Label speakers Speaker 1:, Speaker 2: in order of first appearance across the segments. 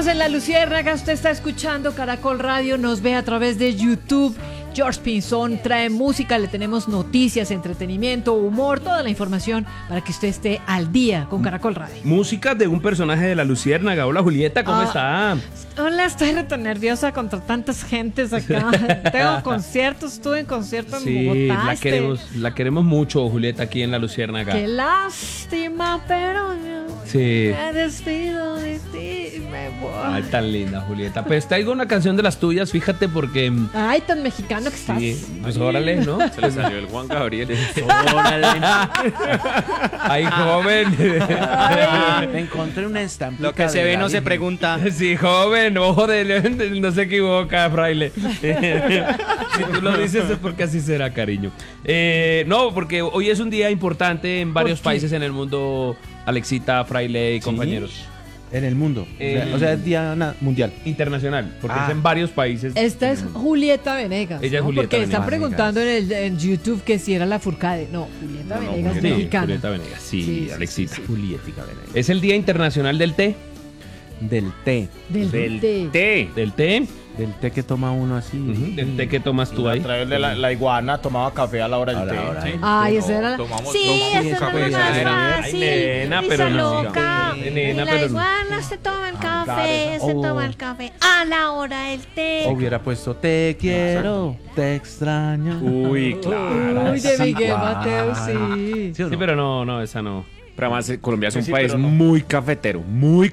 Speaker 1: Seguimos en La Luciérnaga, usted está escuchando Caracol Radio, nos ve a través de YouTube. George Pinzón trae música, le tenemos noticias, entretenimiento, humor, toda la información para que usted esté al día con Caracol Radio.
Speaker 2: Música de un personaje de La Luciérnaga. Hola Julieta, ¿cómo está?
Speaker 1: Hola, estoy tan nerviosa contra tantas gentes acá. Tengo conciertos, estuve en concierto en Bogotá.
Speaker 2: La queremos mucho, Julieta, aquí en La Luciérnaga.
Speaker 1: Qué lástima, pero yo me despido de ti y me voy.
Speaker 2: Ay, tan linda, Julieta. Pues traigo una canción de las tuyas, fíjate, porque...
Speaker 1: Ay, tan mexicano que estás.
Speaker 2: Sí, pues órale, ¿no?
Speaker 3: Se le salió el Juan Gabriel.
Speaker 2: Órale. Ay, joven.
Speaker 4: Ay, me encontré una estampita.
Speaker 3: Lo que se ve no se pregunta.
Speaker 2: Sí, joven, ojo no se equivoca, fraile. Si tú lo dices es porque así será, cariño. No, porque hoy es un día importante en varios países en el mundo, Alexita, fraile y compañeros.
Speaker 4: En el mundo. O sea, es día mundial.
Speaker 2: Internacional, porque es en varios países.
Speaker 1: Esta es Julieta Venegas.
Speaker 2: Ella es Julieta
Speaker 1: porque
Speaker 2: Venegas.
Speaker 1: están preguntando en YouTube que si era la Furcade. No, Julieta Venegas,
Speaker 2: sí,
Speaker 1: mexicana.
Speaker 2: Julieta Venegas, sí, Alexita.
Speaker 4: Julietica Venegas.
Speaker 2: Es el Día Internacional del Té.
Speaker 4: Del té.
Speaker 1: Del té.
Speaker 2: Del té.
Speaker 4: Del té que toma uno así.
Speaker 2: Del té que tomas tú ahí.
Speaker 5: A través de la iguana tomaba café a la hora del té.
Speaker 1: Ay, esa era la... Sí, esa es la más fácil.
Speaker 2: Ay, nena, pero no.
Speaker 1: Loca.
Speaker 2: Nena,
Speaker 1: La
Speaker 2: pero no.
Speaker 1: iguana se toma el café, se toma el café a la hora del té.
Speaker 4: Hubiera puesto te quiero, te extraño.
Speaker 3: Uy, claro.
Speaker 1: Uy, de Miguel Mateo, sí.
Speaker 4: ¿Sí o no?
Speaker 2: Sí, pero no, esa no.
Speaker 3: Pero además Colombia es un
Speaker 5: Sí,
Speaker 3: país
Speaker 5: pero no.
Speaker 3: muy cafetero.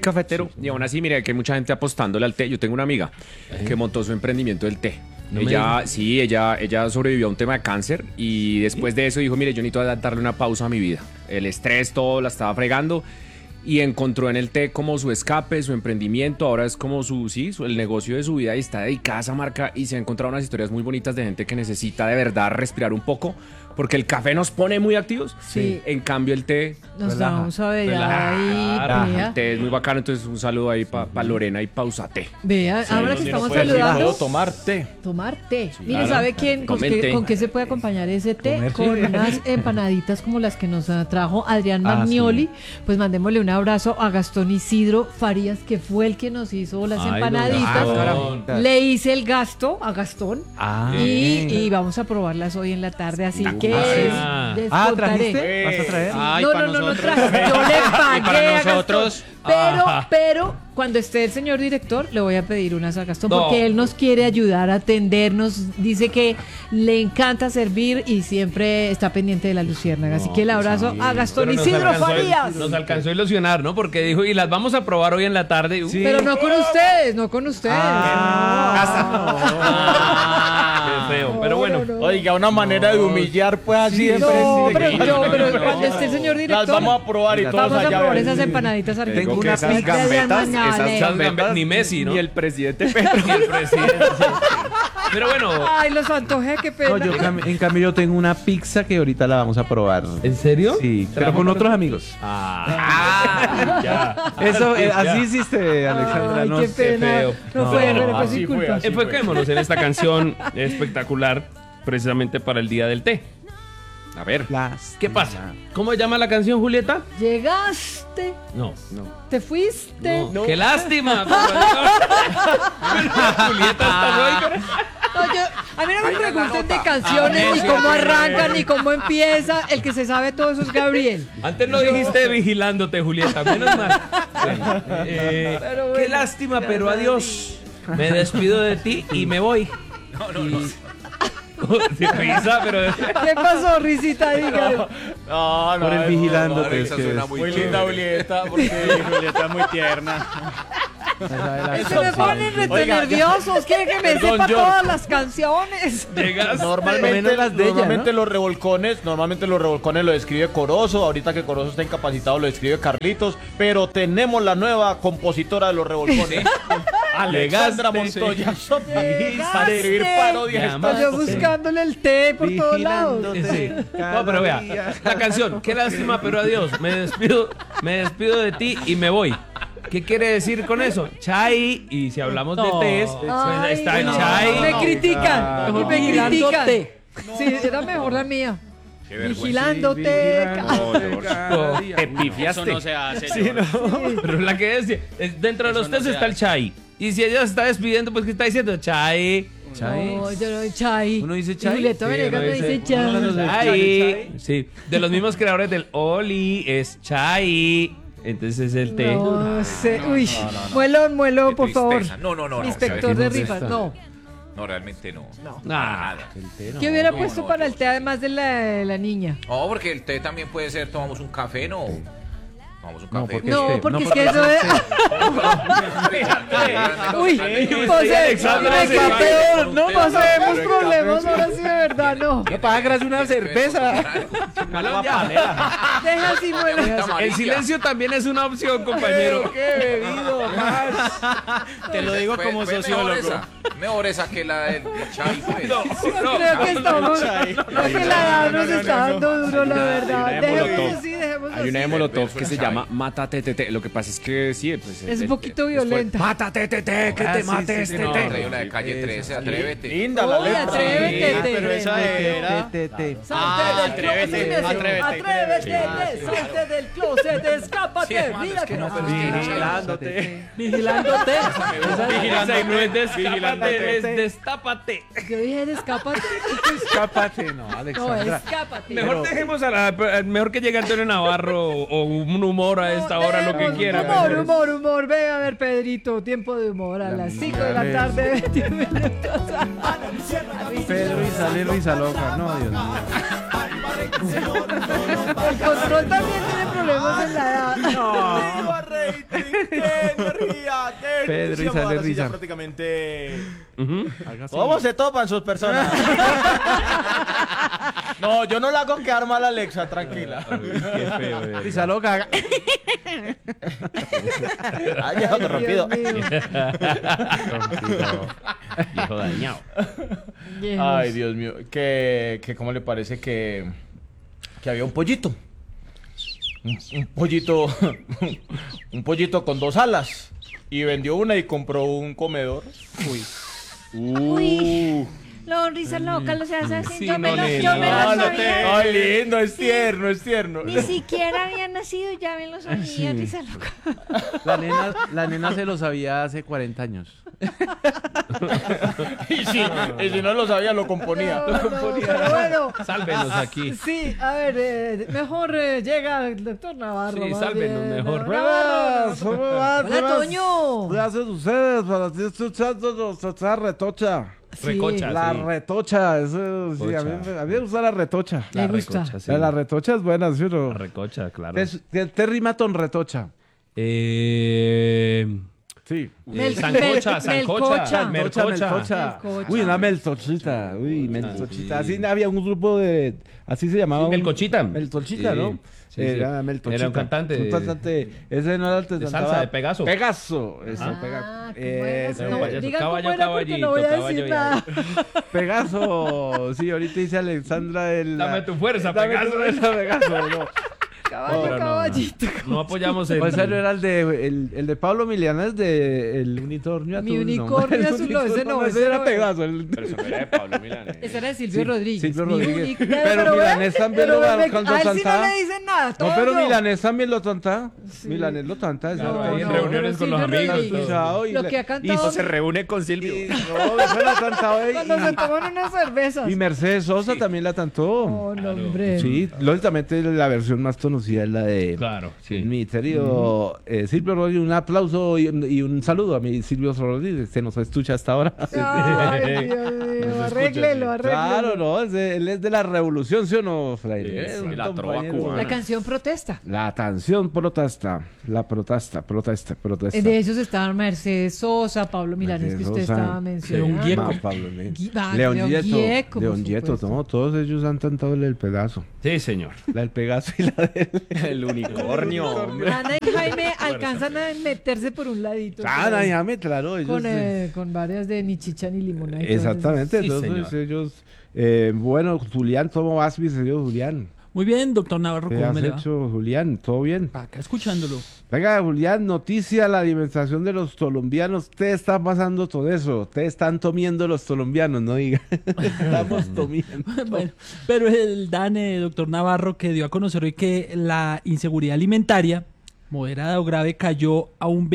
Speaker 3: Y aún así, mira que hay mucha gente apostándole al té. Yo tengo una amiga que montó su emprendimiento del té.
Speaker 2: No me
Speaker 3: Ella sobrevivió a un tema de cáncer y después de eso dijo, mire, yo necesito darle una pausa a mi vida. El estrés, todo la estaba fregando y encontró en el té como su escape, su emprendimiento. Ahora es como el negocio de su vida y está dedicada a esa marca y se ha encontrado unas historias muy bonitas de gente que necesita de verdad respirar un poco porque el café nos pone muy activos.
Speaker 1: Sí.
Speaker 3: En cambio el té...
Speaker 1: Nos damos a ver ahí.
Speaker 3: El té es muy bacano, entonces un saludo ahí para Lorena y Pausate.
Speaker 1: Vea, ahora que estamos
Speaker 5: Puedo
Speaker 1: saludando.
Speaker 5: tomar té.
Speaker 1: Tomar té. Mire,
Speaker 3: claro.
Speaker 1: ¿sabe quién?
Speaker 3: Tomen té.
Speaker 1: ¿Con qué se puede acompañar ese té?
Speaker 4: Comer,
Speaker 1: Con
Speaker 4: sí.
Speaker 1: unas empanaditas como las que nos trajo Adrián
Speaker 4: Ah,
Speaker 1: Magnoli.
Speaker 4: sí.
Speaker 1: Pues mandémosle un abrazo a Gastón Isidro Farías, que fue el que nos hizo las
Speaker 2: Ay,
Speaker 1: empanaditas.
Speaker 2: don Gastón.
Speaker 1: Le hice el gasto a Gastón.
Speaker 4: Ah.
Speaker 1: Y vamos a probarlas hoy en la tarde, así que les contaré.
Speaker 4: ¿trajiste? ¿Vas a traer?
Speaker 3: Ay,
Speaker 1: No,
Speaker 3: pa'
Speaker 1: no
Speaker 3: nosotros.
Speaker 1: traje. Yo le pagué
Speaker 3: para
Speaker 1: a Gastón.
Speaker 3: nosotros.
Speaker 1: Pero cuando esté el señor director, le voy a pedir unas a Gastón,
Speaker 2: No.
Speaker 1: porque él nos quiere ayudar a atendernos. Dice que le encanta servir y siempre está pendiente de La Luciérnaga. Así que el abrazo a Gastón
Speaker 2: Pero
Speaker 1: Isidro Farías.
Speaker 2: nos alcanzó a ilusionar, ¿no? Porque dijo, y las vamos a probar hoy en la tarde.
Speaker 1: Pero no con ustedes, no con ustedes.
Speaker 2: Qué feo. Pero bueno.
Speaker 5: Oiga, una manera de humillar, pues así de
Speaker 1: No,
Speaker 5: frente.
Speaker 1: pero cuando esté el señor director,
Speaker 5: Las vamos a probar y todos
Speaker 1: vamos a
Speaker 5: allá.
Speaker 1: probar
Speaker 5: ven.
Speaker 1: esas empanaditas argentinas.
Speaker 4: Tengo una
Speaker 3: esas
Speaker 4: pizza
Speaker 1: de
Speaker 3: gambetas,
Speaker 1: Magnale.
Speaker 3: esas gambetas,
Speaker 2: Ni Messi, ¿no?
Speaker 3: Ni el presidente Petro.
Speaker 2: Y el presidente. Pero bueno,
Speaker 1: Ay, los antojé, qué pena.
Speaker 4: No, en cambio yo tengo una pizza que ahorita la vamos a probar.
Speaker 2: ¿en serio?
Speaker 4: Sí, pero con otros amigos.
Speaker 2: Ya.
Speaker 4: Eso, así hiciste, Alexandra.
Speaker 1: Ay,
Speaker 4: no
Speaker 1: qué
Speaker 4: sé.
Speaker 1: pena.
Speaker 2: feo.
Speaker 1: No fue,
Speaker 2: No,
Speaker 1: pero fue
Speaker 5: así
Speaker 1: sin
Speaker 5: fue,
Speaker 1: culpa.
Speaker 5: así.
Speaker 2: Enfoquémonos en esta canción espectacular, precisamente para el Día del Té.
Speaker 3: A ver.
Speaker 2: ¿Qué pasa? ¿Cómo se llama la canción, Julieta?
Speaker 1: Llegaste,
Speaker 2: No.
Speaker 1: te fuiste.
Speaker 2: No. ¡Qué lástima! Julieta está muy...
Speaker 1: No, a mí no me pregunten de canciones, ni cómo arrancan, ni cómo empieza. El que se sabe todo eso es Gabriel.
Speaker 2: Antes lo dijiste vigilándote, Julieta, menos mal. Bueno,
Speaker 1: Pero
Speaker 2: qué
Speaker 1: bueno.
Speaker 2: lástima, pero adiós. Me despido de ti y me voy. Sin risa, pero...
Speaker 1: ¿Qué pasó, risita? Dígale.
Speaker 5: No,
Speaker 4: Por el vigilándote.
Speaker 3: no,
Speaker 4: es
Speaker 3: esa
Speaker 4: que
Speaker 3: suena
Speaker 4: es-
Speaker 5: Muy linda Julieta, porque Julieta es muy tierna.
Speaker 1: Se me ponen rete
Speaker 5: Oiga,
Speaker 1: nerviosos. Quieren que me
Speaker 5: Perdón,
Speaker 1: sepa
Speaker 5: George.
Speaker 1: todas las canciones.
Speaker 2: Llegas...
Speaker 5: Normalmente,
Speaker 4: Menos las de ella,
Speaker 5: normalmente
Speaker 4: ¿no?
Speaker 5: los revolcones lo escribe Corozo. Ahorita que Corozo está incapacitado lo escribe Carlitos. Pero tenemos la nueva compositora de los revolcones, Alexandra
Speaker 2: Llegaste,
Speaker 5: Montoya.
Speaker 1: Llegaste.
Speaker 5: Para escribir parodias.
Speaker 2: Llamaste.
Speaker 1: Yo buscándole el té por todos lados.
Speaker 2: Sí. No, pero vea, la canción, qué lástima, pero adiós. Me despido de ti y me voy. ¿Qué quiere decir con eso? Chai, y si hablamos de tés, pues
Speaker 1: Ay,
Speaker 2: está el
Speaker 1: no.
Speaker 2: chai.
Speaker 1: Me critican.
Speaker 4: No.
Speaker 1: Me critican. Sí, era mejor la mía.
Speaker 6: Qué vergüenza.
Speaker 1: Vigilándote.
Speaker 3: Te pifiaste.
Speaker 6: Eso no se hace, George.
Speaker 2: Pero la que decía, dentro de
Speaker 6: Eso
Speaker 2: los
Speaker 6: no
Speaker 2: test
Speaker 6: se
Speaker 2: está el
Speaker 6: hace.
Speaker 2: chai. Y si ella se está despidiendo, pues ¿qué está diciendo? Chai.
Speaker 1: No, yo no, Chai.
Speaker 4: ¿Uno dice
Speaker 1: Y
Speaker 4: Chai?
Speaker 1: Julieta
Speaker 2: Sí,
Speaker 1: Venegas
Speaker 2: uno
Speaker 1: no dice
Speaker 2: dice-
Speaker 1: Chai.
Speaker 2: Chai. Sí, de los mismos creadores del Oli es Chai. Entonces es el té.
Speaker 1: No sé. Uy, muelo,
Speaker 6: Qué
Speaker 1: por favor.
Speaker 6: tristeza. No.
Speaker 1: Inspector de rifas, no.
Speaker 6: No, realmente no.
Speaker 2: Ah,
Speaker 1: ¿Qué hubiera puesto para el té además de la niña?
Speaker 6: No, porque el té también puede ser, tomamos un café, ¿no? Tomamos un café.
Speaker 4: porque-
Speaker 1: No,
Speaker 4: té,
Speaker 1: porque
Speaker 4: no,
Speaker 1: es que eso es. Uy,
Speaker 2: Alexandra se va.
Speaker 1: peor, no poseemos problemas, ahora sí de verdad, no.
Speaker 4: No pagas una cerveza.
Speaker 1: Deja así, muelo.
Speaker 2: El silencio también es una opción, compañero.
Speaker 4: qué bebido,
Speaker 5: Te lo digo como sociólogo.
Speaker 6: Mejor esa que la del chai, pues.
Speaker 2: No,
Speaker 1: Creo que estamos. Creo que la edad nos está dando duro, la verdad.
Speaker 3: Hay una de
Speaker 1: Dejemos
Speaker 3: Molotov.
Speaker 1: así, dejemos
Speaker 3: Hay una de
Speaker 1: así.
Speaker 3: Molotov que se
Speaker 6: Chai.
Speaker 3: llama Mátate Tete. Lo que pasa es que sí, pues.
Speaker 1: Es un poquito violenta.
Speaker 3: Mátate Tete, que te mate este
Speaker 6: No,
Speaker 3: té.
Speaker 6: traído la de calle 13, atrévete.
Speaker 5: Linda la
Speaker 1: Uy,
Speaker 5: letra.
Speaker 1: atrévete,
Speaker 5: Sí,
Speaker 1: te.
Speaker 5: pero esa era...
Speaker 1: Salte del
Speaker 5: atrévete,
Speaker 1: closet,
Speaker 5: atrévete.
Speaker 1: atrévete, salte del closet, escápate.
Speaker 6: Sí, hermano,
Speaker 1: Mira
Speaker 6: es que
Speaker 1: que
Speaker 6: no, pero es que
Speaker 5: Vigilándote.
Speaker 1: vigilándote.
Speaker 2: Vigilante, no es descápate, es destápate.
Speaker 1: Yo dije, escápate.
Speaker 4: Escápate, no,
Speaker 1: No,
Speaker 4: Alexandra.
Speaker 1: escápate.
Speaker 2: Mejor dejemos mejor que llegue Antonio Navarro o un humor a esta hora, lo que
Speaker 1: Dejemos
Speaker 2: quiera.
Speaker 1: Humor. Ve a ver, Pedrito, tiempo de humor a las 5 de la tarde, 21 minutos.
Speaker 4: Pedro y sale risa loca. No, Dios mío.
Speaker 1: El control también tiene problemas en la edad.
Speaker 4: Pedro y sale risa.
Speaker 5: Prácticamente...
Speaker 4: Algo así.
Speaker 5: ¿Cómo se topan sus personas? No, yo no la hago quedar mal a Alexa, tranquila.
Speaker 2: Qué feo.
Speaker 4: Risa loca.
Speaker 5: Ay, ya te rompido.
Speaker 1: Dios mío.
Speaker 2: Viejo dañado.
Speaker 5: Ay, Dios mío. Que ¿cómo le parece que había un pollito? Un pollito. Un pollito con 2 alas. Y vendió una y compró un comedor.
Speaker 7: Uy. Lo risa loca, lo se hace así.
Speaker 2: Sí,
Speaker 7: yo me
Speaker 2: no,
Speaker 7: lo,
Speaker 2: nena.
Speaker 7: yo me lo sabía.
Speaker 5: Ay, lindo, es tierno, es tierno.
Speaker 7: Ni siquiera había nacido, ya me lo sabía, risa loca.
Speaker 4: La nena se lo sabía hace 40 años.
Speaker 5: Y si no lo sabía, lo componía.
Speaker 1: Pero bueno.
Speaker 2: Sálvenos aquí.
Speaker 1: Sí, a ver, mejor llega el doctor Navarro.
Speaker 2: Sí,
Speaker 1: más
Speaker 2: sálvenos
Speaker 1: bien.
Speaker 2: mejor.
Speaker 1: Navarro. Hola, Toño.
Speaker 4: Gracias a ustedes para escuchando nuestra retocha.
Speaker 1: Sí,
Speaker 2: Recocha.
Speaker 4: La
Speaker 2: sí.
Speaker 4: retocha, eso sí, a mí me gusta la retocha.
Speaker 1: Me gusta.
Speaker 2: recocha, sí.
Speaker 4: La retocha es buena, ¿sí o no?
Speaker 2: La recocha, claro.
Speaker 4: ¿Te rima con retocha? Sí.
Speaker 2: Sancocha, sancocha,
Speaker 1: Melcocha.
Speaker 2: melcocha.
Speaker 4: Uy, una meltochita. Uy, meltochita. Así había un grupo de... Así se llamaba.
Speaker 2: Sí, melcochita.
Speaker 4: Meltochita,
Speaker 2: Sí,
Speaker 4: ¿no?
Speaker 2: sí, sí.
Speaker 4: Era meltochita.
Speaker 2: Era un cantante
Speaker 4: Un
Speaker 2: de-
Speaker 4: cantante. Ese no era el que
Speaker 2: de
Speaker 4: cantaba-
Speaker 2: salsa, de Pegaso.
Speaker 4: Pegaso. Eso,
Speaker 1: Ah,
Speaker 4: Ese.
Speaker 1: qué bueno. No,
Speaker 2: payaso.
Speaker 1: digan
Speaker 2: Caballo,
Speaker 1: cómo era porque no voy a
Speaker 2: caballito,
Speaker 1: decir
Speaker 2: caballo,
Speaker 1: nada.
Speaker 4: Pegaso. Sí, ahorita dice Alexandra el...
Speaker 2: Dame tu fuerza,
Speaker 4: Dame tu
Speaker 2: Pegaso.
Speaker 4: fuerza, Pegaso. No.
Speaker 1: Caballo,
Speaker 2: Pero no,
Speaker 1: caballito.
Speaker 2: No apoyamos el...
Speaker 4: O ese no era el de Pablo Milanés de El Unicornio
Speaker 1: Mi
Speaker 4: Azul.
Speaker 1: unicornio
Speaker 4: El
Speaker 1: azul, no, ese no,
Speaker 4: ese
Speaker 1: ese
Speaker 4: era
Speaker 1: no
Speaker 4: Pegaso.
Speaker 3: Pero eso no era de Pablo Milanés.
Speaker 1: Ese era de Silvio
Speaker 4: Sí,
Speaker 1: Rodríguez.
Speaker 4: Silvio
Speaker 1: Mi
Speaker 4: Rodríguez.
Speaker 1: único-
Speaker 4: Pero
Speaker 1: vea,
Speaker 4: Milanés también
Speaker 1: pero
Speaker 4: lo
Speaker 1: ve,
Speaker 4: cuando
Speaker 1: a él sí no
Speaker 4: cantaba.
Speaker 1: le dicen nada.
Speaker 4: No,
Speaker 1: todo
Speaker 4: pero
Speaker 1: yo.
Speaker 4: Milanés también lo canta.
Speaker 1: Sí.
Speaker 4: Milanés lo canta. eso
Speaker 2: Claro,
Speaker 4: no,
Speaker 2: ahí en
Speaker 4: no,
Speaker 2: reuniones con los
Speaker 1: Silvio
Speaker 2: amigos,
Speaker 1: Rodríguez.
Speaker 4: todo.
Speaker 1: Lo que ha cantado.
Speaker 3: O se reúne con Silvio.
Speaker 4: No, eso lo ha cantado él.
Speaker 1: Cuando se toman unas cervezas.
Speaker 4: Y Mercedes Sosa también la cantó.
Speaker 1: Oh, no, hombre.
Speaker 4: Sí, lógicamente la versión más conocida es la de
Speaker 2: Claro, sí.
Speaker 4: mi ministerio Silvio Rodríguez. Un aplauso y un saludo a mi Silvio Rodríguez, se nos escucha hasta ahora.
Speaker 1: Ay, Dios mío. Arréglelo.
Speaker 4: Claro, no, él es de la revolución, ¿sí o no, Fraile?
Speaker 3: Sí,
Speaker 4: Es un
Speaker 3: la trova
Speaker 4: compañero.
Speaker 3: cubana.
Speaker 1: La canción protesta.
Speaker 4: La canción protesta, la protesta.
Speaker 1: De esos estaban Mercedes Sosa, Pablo Milanés, que usted
Speaker 4: Mercedes Sosa,
Speaker 1: estaba mencionando.
Speaker 2: León Gieco.
Speaker 4: Pablo León
Speaker 1: León
Speaker 4: Gieco,
Speaker 1: Gieco, por
Speaker 4: León Gieco,
Speaker 1: supuesto.
Speaker 4: no, todos ellos han cantado el Pegaso.
Speaker 2: Sí, señor.
Speaker 4: La del Pegaso y la del...
Speaker 3: El unicornio.
Speaker 1: Ana y Jaime alcanzan a meterse por un ladito.
Speaker 4: Ah, no, ya me claro, ellos...
Speaker 1: Con varias de ni chicha ni limonada. y todo eso.
Speaker 4: Exactamente,
Speaker 2: Sí,
Speaker 4: entonces
Speaker 2: señor.
Speaker 4: ellos... bueno, Julián, ¿cómo vas, mi señor Julián?
Speaker 8: Muy bien, doctor Navarro,
Speaker 4: ¿Qué
Speaker 8: ¿cómo
Speaker 4: has
Speaker 8: me le va?
Speaker 4: hecho, Julián? ¿Todo bien?
Speaker 8: Acá escuchándolo.
Speaker 4: Venga, Julián, noticia, la alimentación de los colombianos. Te está pasando todo eso. Te están comiendo los colombianos, no diga. Estamos comiendo.
Speaker 8: Bueno, pero el DANE, doctor Navarro, que dio a conocer hoy que la inseguridad alimentaria moderada o grave cayó a un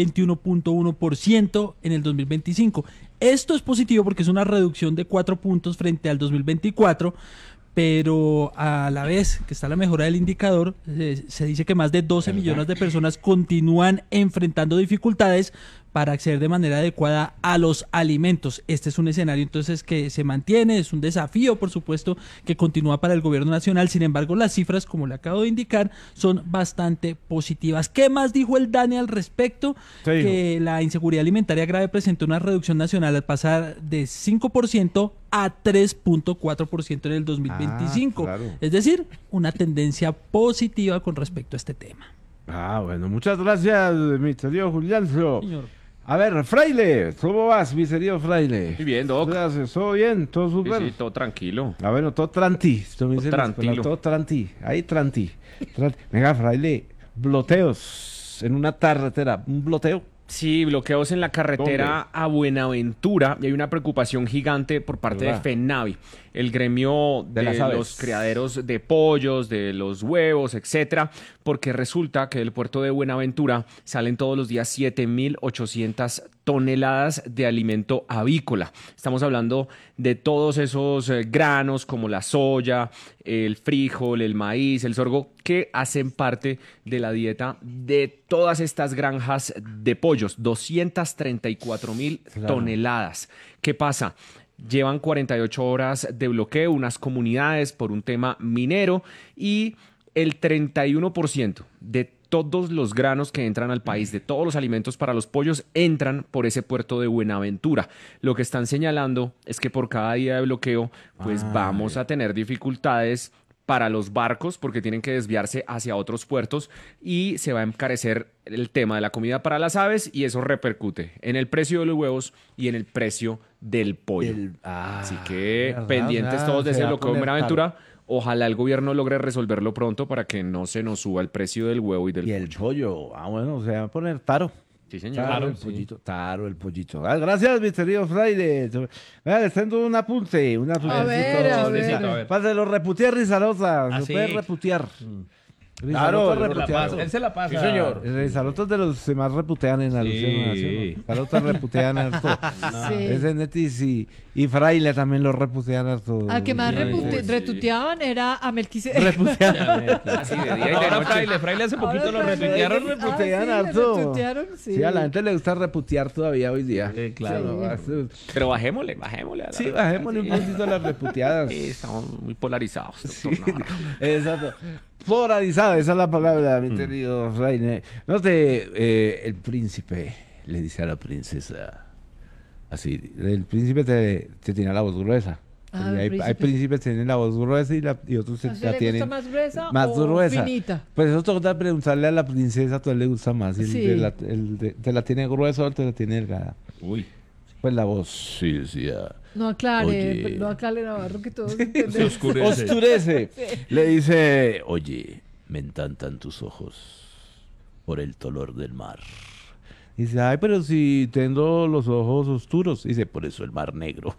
Speaker 8: 21.1% en el 2025. Esto es positivo porque es una reducción de 4 puntos frente al 2024, pero a la vez que está la mejora del indicador, se dice que más de 12 millones de personas continúan enfrentando dificultades para acceder de manera adecuada a los alimentos. Este es un escenario entonces que se mantiene, es un desafío por supuesto que continúa para el gobierno nacional. Sin embargo, las cifras, como le acabo de indicar, son bastante positivas. ¿Qué más dijo el DANE al respecto? Que la inseguridad alimentaria grave presentó una reducción nacional al pasar de 5% a 3.4% en el 2025.
Speaker 4: Claro.
Speaker 8: Es decir, una tendencia positiva con respecto a este tema.
Speaker 4: Bueno, muchas gracias, mi querido Julián.
Speaker 8: Señor.
Speaker 4: A ver, Fraile, ¿cómo vas, mi querido Fraile?
Speaker 3: Muy bien, Doc.
Speaker 4: ¿Qué haces? ¿Todo bien? ¿Todo
Speaker 3: Sí,
Speaker 4: súper?
Speaker 3: sí, todo tranquilo.
Speaker 4: Bueno, todo tranti. Esto me dice en la escuela,
Speaker 3: Tranquilo.
Speaker 4: todo tranti. Ahí tranti. Venga, Fraile, bloteos en una carretera. ¿Un bloteo?
Speaker 3: Sí, bloqueos en la carretera a Buenaventura y hay una preocupación gigante por parte de
Speaker 4: ¿Verdad?
Speaker 3: FENAVI, el gremio
Speaker 4: De
Speaker 3: de
Speaker 4: las aves.
Speaker 3: los criaderos de pollos, de los huevos, etcétera, porque resulta que del puerto de Buenaventura salen todos los días 7.800 toneladas de alimento avícola. Estamos hablando de todos esos granos como la soya, el frijol, el maíz, el sorgo, que hacen parte de la dieta de todas estas granjas de pollos. 234.000 toneladas. ¿Qué pasa? Llevan 48 horas de bloqueo unas comunidades por un tema minero y el 31% de todos los granos que entran al país, de todos los alimentos para los pollos, entran por ese puerto de Buenaventura. Lo que están señalando es que por cada día de bloqueo, pues vamos a tener dificultades para los barcos porque tienen que desviarse hacia otros puertos y se va a encarecer el tema de la comida para las aves y eso repercute en el precio de los huevos y en el precio del pollo. Así que
Speaker 4: ¿verdad?
Speaker 3: pendientes
Speaker 4: O sea,
Speaker 3: todos de
Speaker 4: se
Speaker 3: ese
Speaker 4: va a
Speaker 3: bloqueo de
Speaker 4: poner
Speaker 3: Buenaventura. Ojalá el gobierno logre resolverlo pronto para que no se nos suba el precio del huevo y del
Speaker 4: Y el pollo. Bueno, se va a poner taro.
Speaker 3: Sí, señor.
Speaker 4: Taro el pollito. Taro el pollito. Gracias, mi querido Fraile. Venga, les tengo un apunte. Un apunte.
Speaker 1: A ver.
Speaker 4: Páselo, reputear Rizalosa.
Speaker 2: Ah,
Speaker 4: Se
Speaker 2: sí.
Speaker 4: puede reputear.
Speaker 5: Claro,
Speaker 4: reputeado.
Speaker 2: Él se la pasa.
Speaker 5: Sí, señor.
Speaker 4: Rizalotos de los que más reputean en alusión.
Speaker 2: Sí.
Speaker 4: Rizalotos reputean harto.
Speaker 1: Sí.
Speaker 4: Ese Netis y Fraile también lo reputean harto.
Speaker 1: Al que más
Speaker 3: Sí.
Speaker 1: retuteaban era a Melquisedec.
Speaker 3: Así de día y de
Speaker 2: Ahora
Speaker 3: noche.
Speaker 2: Fraile hace poquito lo
Speaker 1: Ahora
Speaker 2: retuitearon.
Speaker 1: Fraile-
Speaker 4: reputean
Speaker 1: Ah, sí,
Speaker 4: harto.
Speaker 1: le retuitearon, sí.
Speaker 4: Sí, a la gente le gusta reputear todavía hoy día.
Speaker 2: Claro.
Speaker 4: Sí.
Speaker 3: Pero bajémosle. a la-
Speaker 4: Sí, bajémosle un poquito a las reputeadas.
Speaker 3: Sí, estamos muy polarizados, doctor Navarro.
Speaker 4: Exacto. Polarizada, esa es la palabra, mi querido Raine. No te, el príncipe le dice a la princesa, así, el príncipe te tiene la voz gruesa.
Speaker 1: Ah,
Speaker 4: Y
Speaker 1: el
Speaker 4: hay
Speaker 1: príncipe.
Speaker 4: príncipes que tienen la voz gruesa y otros
Speaker 1: ¿A usted
Speaker 4: la
Speaker 1: le
Speaker 4: tienen
Speaker 1: gusta más gruesa
Speaker 4: más
Speaker 1: o
Speaker 4: gruesa.
Speaker 1: finita?
Speaker 4: Pues eso toca preguntarle a la princesa, a él le gusta más. Si
Speaker 1: Sí.
Speaker 4: te la tiene gruesa o te la tiene delgada.
Speaker 2: Uy.
Speaker 4: Pues la voz, sí, decía.
Speaker 1: No aclare,
Speaker 4: Oye.
Speaker 1: no aclare Navarro que todos
Speaker 2: Se
Speaker 1: entendemos.
Speaker 2: oscurece.
Speaker 4: Oscurece. Le dice, oye, me encantan tus ojos por el color del mar. Dice, ay, pero si tengo los ojos oscuros. Dice, por eso el mar negro.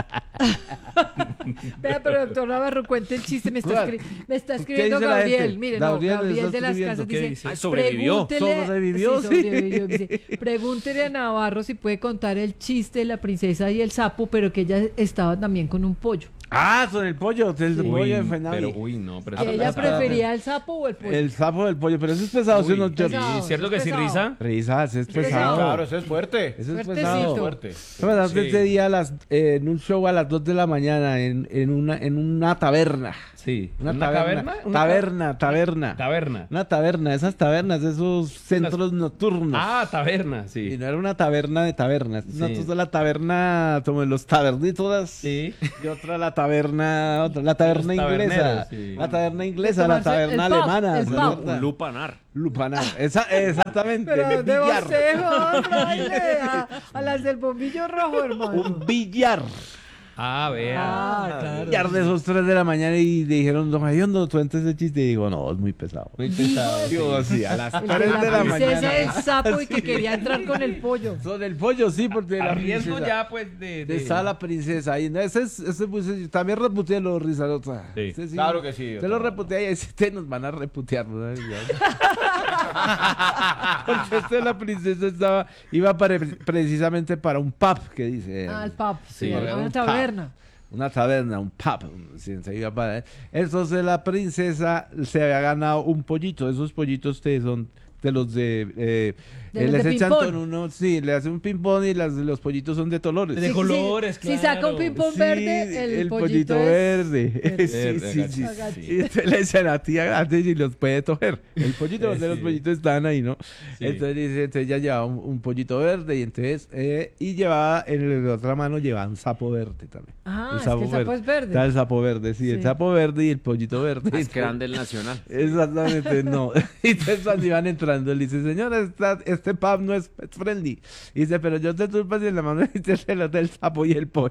Speaker 1: Vea, pero doctor Navarro, cuente el chiste. Me está escribiendo
Speaker 4: dice la
Speaker 1: Gabriel.
Speaker 4: gente?
Speaker 1: Mire,
Speaker 4: Gabriel
Speaker 1: Gabriel
Speaker 4: está
Speaker 1: de las
Speaker 4: escribiendo.
Speaker 1: casas
Speaker 2: ¿Qué
Speaker 1: dice,
Speaker 2: dice?
Speaker 3: Ah, sobrevivió.
Speaker 4: Sobrevivió, sí.
Speaker 1: sobrevivió. Dice, pregúntele a Navarro si puede contar el chiste de la princesa y el sapo, pero que ella estaba también con un pollo.
Speaker 4: Ah, con el pollo, el
Speaker 1: Sí.
Speaker 4: pollo de Fenavi.
Speaker 2: Pero, uy, no. Pero
Speaker 1: Que ella prefería el sapo o el pollo.
Speaker 4: El sapo del pollo, pero eso es pesado, ¿sí o no,
Speaker 2: Uy,
Speaker 4: George?
Speaker 1: pesado.
Speaker 2: ¿y cierto que sí,
Speaker 1: pesado.
Speaker 2: Risa?
Speaker 4: Risas, es
Speaker 1: pesado.
Speaker 4: pesado.
Speaker 5: Claro, eso es fuerte.
Speaker 4: Eso es
Speaker 1: Fuertecito.
Speaker 4: pesado.
Speaker 5: Fuerte.
Speaker 4: Estamos ese día en un show a las 2 de la mañana en una taberna.
Speaker 2: Sí.
Speaker 4: Una
Speaker 2: caverna?
Speaker 4: Taberna.
Speaker 2: Taberna.
Speaker 4: Una taberna, esas tabernas, esos centros nocturnos.
Speaker 2: Ah, taberna,
Speaker 4: Y
Speaker 2: sí.
Speaker 4: no era una taberna de tabernas.
Speaker 2: Sí.
Speaker 4: Nosotros de la taberna, como de los tabernitos.
Speaker 2: Sí.
Speaker 4: Y otra la taberna inglesa.
Speaker 2: taberneros, sí.
Speaker 4: La taberna inglesa,
Speaker 1: De
Speaker 4: la
Speaker 1: tomarse
Speaker 4: taberna
Speaker 1: el pub,
Speaker 4: alemana.
Speaker 1: el
Speaker 4: ¿se
Speaker 1: pub.
Speaker 4: acuerda?
Speaker 3: Un lupanar.
Speaker 4: Lupanar. Exactamente.
Speaker 1: Pero
Speaker 4: de
Speaker 1: de
Speaker 4: billar.
Speaker 1: bocejo, Fraile, a las del bombillo rojo, hermano.
Speaker 4: Un billar.
Speaker 2: Vea.
Speaker 8: Claro.
Speaker 4: Y de esos 3 de la mañana y dijeron, don Jayondo, tú entiendes ese chiste. Y digo, no, es muy pesado.
Speaker 2: Muy pesado.
Speaker 4: Digo, sí, a las
Speaker 1: El
Speaker 4: 3
Speaker 1: de
Speaker 4: de
Speaker 1: la
Speaker 4: la
Speaker 1: princesa
Speaker 4: mañana.
Speaker 1: del sapo y que quería entrar con el pollo.
Speaker 4: Son el pollo, sí, porque la
Speaker 2: Arriesgo
Speaker 4: princesa.
Speaker 2: ya, pues, de...
Speaker 4: Está la princesa ahí. No, ese pues, también reputeé a los Rizalota.
Speaker 2: Sí.
Speaker 4: Ese
Speaker 5: Claro que sí,
Speaker 4: Se lo reputeé y este nos van a reputear. ¿No? Porque la princesa iba precisamente para un pub, que dice.
Speaker 1: Ah, el pub, sí,
Speaker 2: era
Speaker 1: una
Speaker 4: un
Speaker 1: taberna.
Speaker 4: Una taberna, un pub. Se iba para. Entonces la princesa se había ganado un pollito. Esos pollitos son de los
Speaker 1: De los
Speaker 4: les
Speaker 1: de
Speaker 4: echan
Speaker 1: ping-pong.
Speaker 4: con uno, sí, le hacen un ping-pong y los pollitos son de colores.
Speaker 8: De colores,
Speaker 1: Si saca un
Speaker 8: claro.
Speaker 1: ping-pong
Speaker 4: Sí,
Speaker 1: verde, el
Speaker 4: pollito
Speaker 1: es
Speaker 4: verde.
Speaker 1: verde.
Speaker 4: Sí.
Speaker 1: Agacho.
Speaker 4: Y entonces le dicen a tía grande y los puede toger. El pollito verde, los pollitos están ahí, ¿no?
Speaker 2: Sí.
Speaker 4: Entonces dice, entonces ella llevaba un pollito verde y entonces, y llevaba, en la otra mano llevaba un sapo verde también.
Speaker 1: Ah, es que el sapo es verde.
Speaker 4: Está el sapo verde, sí, el
Speaker 1: Sí.
Speaker 4: sapo verde y el pollito verde.
Speaker 3: Es que eran del Nacional.
Speaker 4: Exactamente, no. Y entonces cuando iban entrando, le dice, señora, este pub no es pet friendly. Y dice, pero yo te tulpas y en la mano dice el del sapo y el pollo.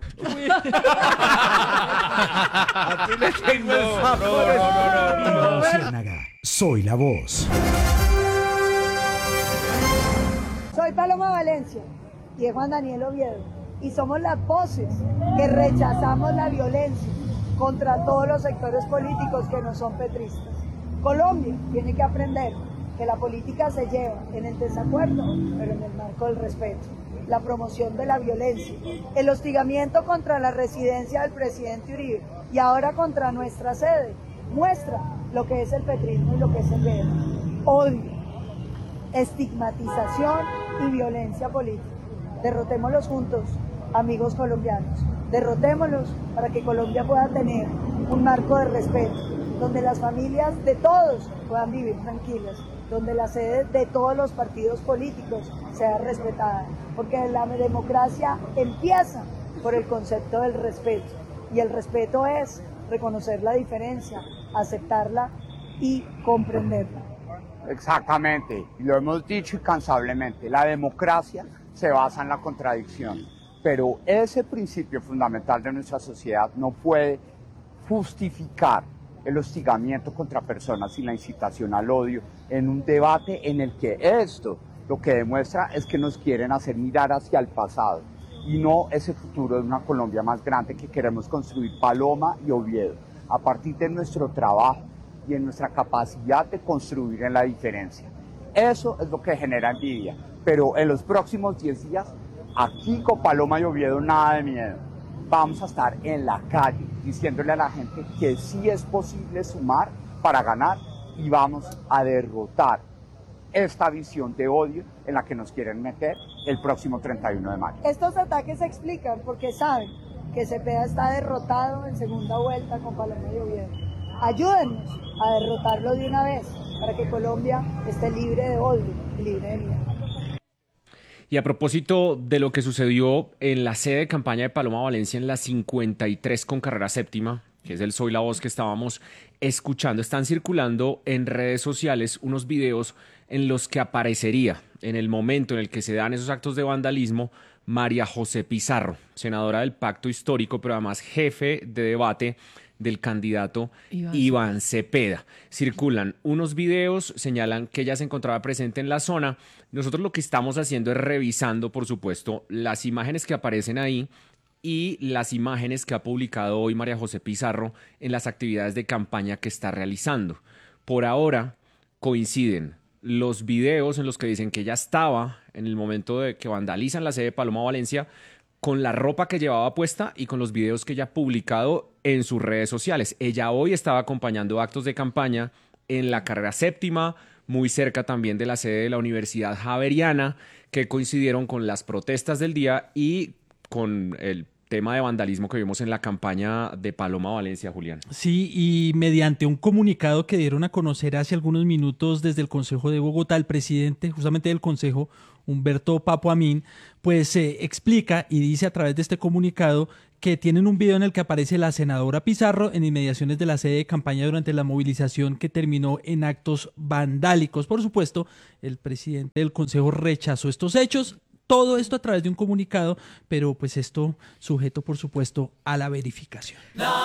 Speaker 4: A ti le tengo el sapo.
Speaker 9: Iván Ciénaga, soy la voz.
Speaker 10: Soy Paloma Valencia y es Juan Daniel Oviedo y somos las voces que rechazamos la violencia contra todos los sectores políticos que no son petristas. Colombia tiene que aprender que la política se lleva en el desacuerdo, pero en el marco del respeto, la promoción de la violencia, el hostigamiento contra la residencia del presidente Uribe y ahora contra nuestra sede, muestra lo que es el petrismo y lo que es el verde. Odio, estigmatización y violencia política. Derrotémoslos juntos, amigos colombianos. Derrotémoslos para que Colombia pueda tener un marco de respeto, donde las familias de todos puedan vivir tranquilas, donde la sede de todos los partidos políticos sea respetada, porque la democracia empieza por el concepto del respeto, y el respeto es reconocer la diferencia, aceptarla y comprenderla.
Speaker 11: Exactamente, y lo hemos dicho incansablemente, la democracia se basa en la contradicción, pero ese principio fundamental de nuestra sociedad no puede justificar el hostigamiento contra personas y la incitación al odio en un debate en el que esto lo que demuestra es que nos quieren hacer mirar hacia el pasado y no ese futuro de una Colombia más grande que queremos construir Paloma y Oviedo a partir de nuestro trabajo y en nuestra capacidad de construir en la diferencia. Eso es lo que genera envidia, pero en los próximos 10 días, aquí con Paloma y Oviedo, nada de miedo. Vamos a estar en la calle diciéndole a la gente que sí es posible sumar para ganar y vamos a derrotar esta visión de odio en la que nos quieren meter el próximo 31 de mayo.
Speaker 10: Estos ataques se explican porque saben que Cepeda está derrotado en segunda vuelta con Paloma y Oviedo. Ayúdennos a derrotarlo de una vez para que Colombia esté libre de odio y libre de miedo.
Speaker 3: Y a propósito de lo que sucedió en la sede de campaña de Paloma Valencia en la 53 con carrera séptima, que es el Soy la Voz que estábamos escuchando, están circulando en redes sociales unos videos en los que aparecería en el momento en el que se dan esos actos de vandalismo María José Pizarro, senadora del Pacto Histórico, pero además jefe de debate del candidato Iván Cepeda. Circulan unos videos, señalan que ella se encontraba presente en la zona. Nosotros lo que estamos haciendo es revisando, por supuesto, las imágenes que aparecen ahí y las imágenes que ha publicado hoy María José Pizarro en las actividades de campaña que está realizando. Por ahora coinciden los videos en los que dicen que ella estaba en el momento de que vandalizan la sede de Paloma Valencia con la ropa que llevaba puesta y con los videos que ella ha publicado en sus redes sociales. Ella hoy estaba acompañando actos de campaña en la carrera séptima, muy cerca también de la sede de la Universidad Javeriana, que coincidieron con las protestas del día y con el tema de vandalismo que vimos en la campaña de Paloma Valencia, Julián.
Speaker 8: Sí, y mediante un comunicado que dieron a conocer hace algunos minutos desde el Consejo de Bogotá, el presidente justamente del Consejo, Humberto Papo Amin, pues explica y dice a través de este comunicado que tienen un video en el que aparece la senadora Pizarro en inmediaciones de la sede de campaña durante la movilización que terminó en actos vandálicos. Por supuesto, el presidente del Consejo rechazó estos hechos, Todo esto a través de un comunicado, pero pues esto sujeto, por supuesto, a la verificación.